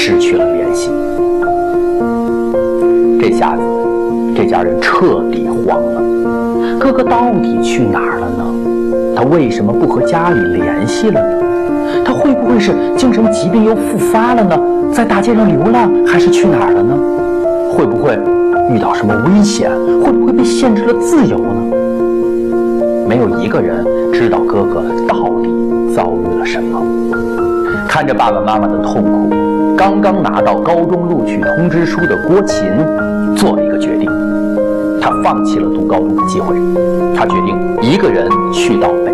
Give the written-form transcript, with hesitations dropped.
失去了联系。这下子，这家人彻底慌了。哥哥到底去哪儿了呢？他为什么不和家里联系了呢？他会不会是精神疾病又复发了呢？在大街上流浪，还是去哪儿了呢？会不会遇到什么危险？会不会被限制了自由呢？没有一个人知道哥哥到底遭遇了什么。看着爸爸妈妈的痛苦，刚刚拿到高中录取通知书的郭琴做了一个决定，他放弃了读高中的机会，他决定一个人去到北